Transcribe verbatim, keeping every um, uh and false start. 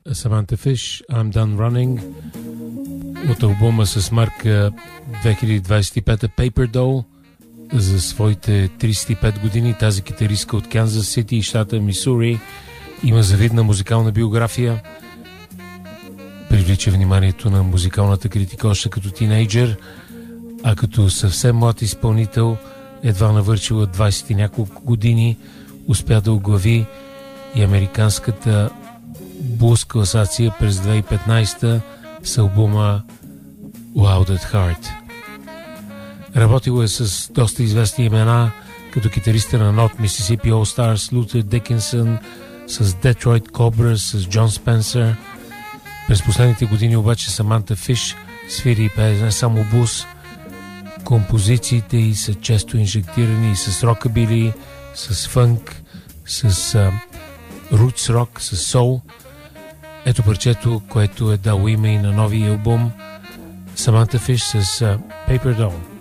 Samantha Fish, I'm Done Running, от албума с марка две хиляди двадесет и пета Paper Doll. За своите тридесет и пет години тази китаристка от Канзас Сити, щата Мисури, има завидна музикална биография. Привлича вниманието на музикалната критика още като тинейджър, а като съвсем млад изпълнител, едва навършила двадесет и няколко години, успя да оглави и американската блуз класация през две хиляди и петнадесета с албума Loud at Heart. Работила е с доста известни имена, като китариста на North Mississippi All Stars, Лутер Дикинсън, с Detroit Cobras, с Джон Спенсър. През последните години обаче Саманта Фиш свири и пее не само блуз. Композициите й са често инжектирани и с рокабили, с фънк, с рутс рок, с соул. Ето парчето, което е дало име и на новия албум Саманта Фиш с uh, Paper Doll.